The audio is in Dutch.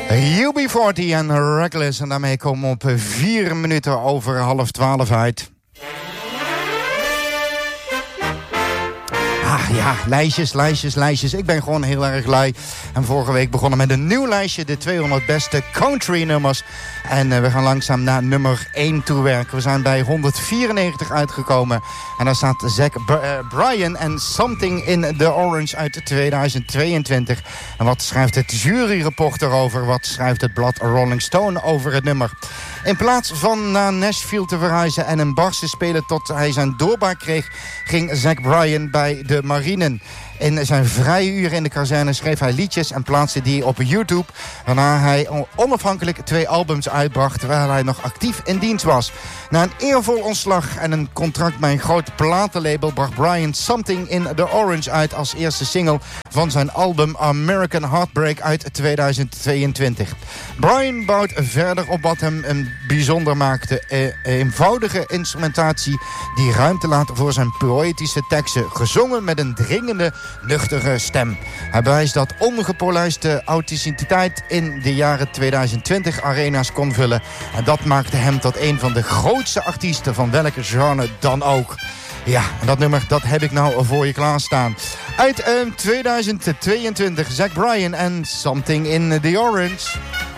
UB40 en Reckless. En daarmee komen we op 4 minuten over 11:30 uit. Ja, lijstjes. Ik ben gewoon heel erg lui. En vorige week begonnen met een nieuw lijstje. De 200 beste country nummers. En we gaan langzaam naar nummer 1 toe werken. We zijn bij 194 uitgekomen. En daar staat Zach Bryan en Something in the Orange uit 2022. En wat schrijft het juryrapport erover? Wat schrijft het blad Rolling Stone over het nummer? In plaats van naar Nashville te verhuizen en een bars te spelen tot hij zijn doorbraak kreeg, ging Zach Bryan bij de Marinen. In zijn vrije uren in de kazerne schreef hij liedjes en plaatste die op YouTube, waarna hij onafhankelijk 2 albums uitbracht terwijl hij nog actief in dienst was. Na een eervol ontslag en een contract bij een groot platenlabel bracht Bryan Something in the Orange uit als eerste single van zijn album American Heartbreak uit 2022. Bryan bouwt verder op wat hem een bijzonder maakte. Eenvoudige instrumentatie die ruimte laat voor zijn poëtische teksten, gezongen met een dringende, nuchtere stem. Hij bewijst dat ongepolijste authenticiteit in de jaren 2020 arena's kon vullen. En dat maakte hem tot een van de grootste artiesten van welke genre dan ook. Ja, en dat nummer, dat heb ik nou voor je klaarstaan. Uit 2022, Zach Bryan en Something in the Orange.